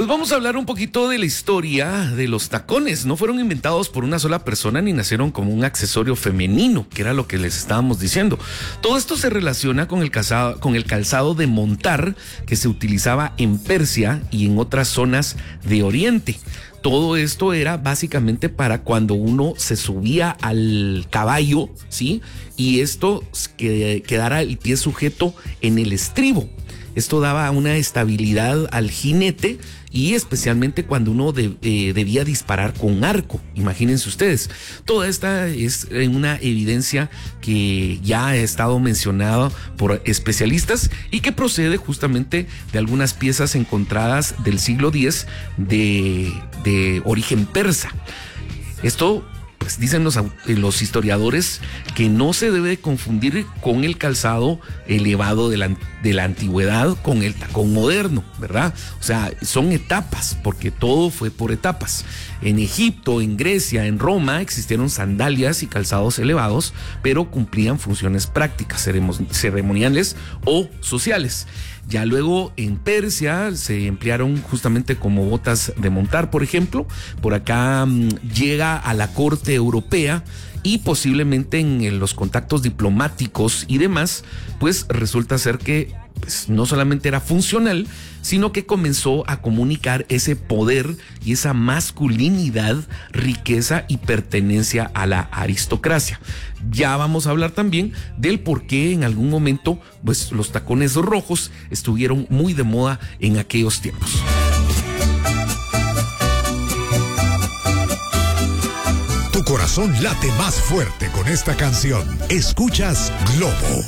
Pues vamos a hablar un poquito de la historia de los tacones. No fueron inventados por una sola persona ni nacieron como un accesorio femenino, que era lo que les estábamos diciendo. Todo esto se relaciona con el calzado de montar que se utilizaba en Persia y en otras zonas de Oriente. Todo esto era básicamente para cuando uno se subía al caballo, ¿sí? Y esto quedara el pie sujeto en el estribo. Esto daba una estabilidad al jinete y especialmente cuando uno debía disparar con arco. Imagínense ustedes. Toda esta es una evidencia que ya ha estado mencionada por especialistas y que procede justamente de algunas piezas encontradas del siglo X de origen persa. Esto, pues dicen los historiadores que no se debe confundir con el calzado elevado de la antigüedad con el tacón moderno, ¿verdad? O sea, son etapas, porque todo fue por etapas. En Egipto, en Grecia, en Roma existieron sandalias y calzados elevados, pero cumplían funciones prácticas, ceremoniales o sociales. Ya luego en Persia se emplearon justamente como botas de montar, por ejemplo. Por acá llega a la corte europea y posiblemente en los contactos diplomáticos y demás, pues resulta ser que pues, no solamente era funcional, sino que comenzó a comunicar ese poder y esa masculinidad, riqueza y pertenencia a la aristocracia. Ya vamos a hablar también del por qué en algún momento pues, los tacones rojos estuvieron muy de moda en aquellos tiempos. Tu corazón late más fuerte con esta canción. Escuchas Globo.